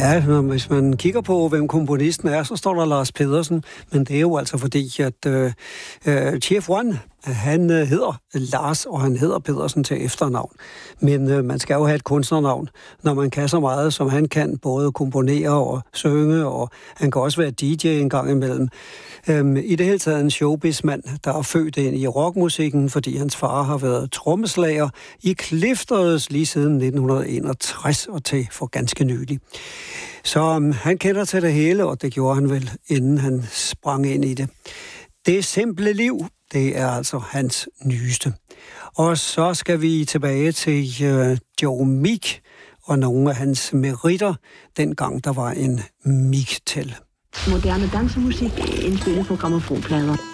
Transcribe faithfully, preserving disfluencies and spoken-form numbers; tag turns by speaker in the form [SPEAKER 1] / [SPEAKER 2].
[SPEAKER 1] Ja, når, hvis man kigger på, hvem komponisten er, så står der Lars Pedersen, men det er jo altså fordi, at øh, øh, Chief One, han øh, hedder Lars, og han hedder Pedersen til efternavn. Men øh, man skal jo have et kunstnernavn, når man kan så meget, som han kan, både komponere og synge, og han kan også være D J en gang imellem. Øhm, I det hele taget en showbizmand, der er født ind i rockmusikken, fordi hans far har været trommeslager i Clifters lige siden nitten enogtres og til for ganske nylig. Så um, han kender til det hele, og det gjorde han vel, inden han sprang ind i det. Det simple liv, det er altså hans nyeste. Og så skal vi tilbage til uh, Joe Meek og nogle af hans meritter, dengang der var en Meek til.
[SPEAKER 2] Moderne dansemusik indspillet på grammofonplader.